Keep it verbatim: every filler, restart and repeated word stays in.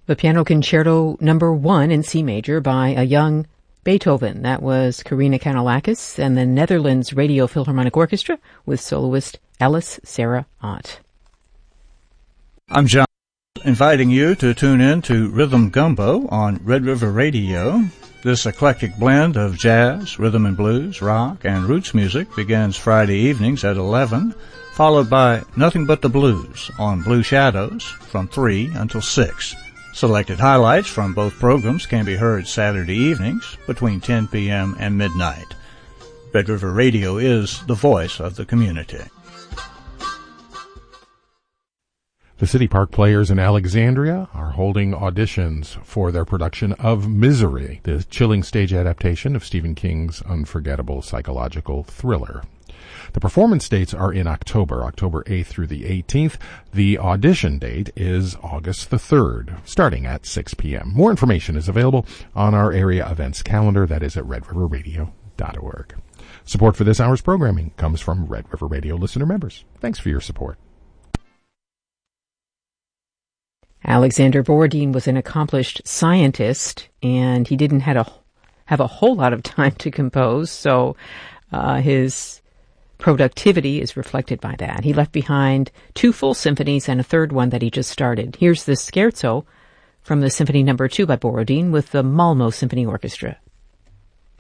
The Piano Concerto number one in C major by a young Beethoven. That was Karina Kanellakis and the Netherlands Radio Philharmonic Orchestra with soloist Alice Sarah Ott. I'm John, inviting you to tune in to Rhythm Gumbo on Red River Radio. This eclectic blend of jazz, rhythm and blues, rock, and roots music begins Friday evenings at eleven, followed by Nothing But the Blues on Blue Shadows from three until six. Selected highlights from both programs can be heard Saturday evenings between ten p.m. and midnight. Red River Radio is the voice of the community. The City Park Players in Alexandria are holding auditions for their production of Misery, the chilling stage adaptation of Stephen King's unforgettable psychological thriller. The performance dates are in October, October eighth through the eighteenth. The audition date is August the third, starting at six p.m. More information is available on our area events calendar. That is at red river radio dot org. Support for this hour's programming comes from Red River Radio listener members. Thanks for your support. Alexander Borodin was an accomplished scientist, and he didn't have a, have a whole lot of time to compose, so uh, his productivity is reflected by that. He left behind two full symphonies and a third one that he just started. Here's the Scherzo from the Symphony Number Two by Borodin with the Malmo Symphony Orchestra.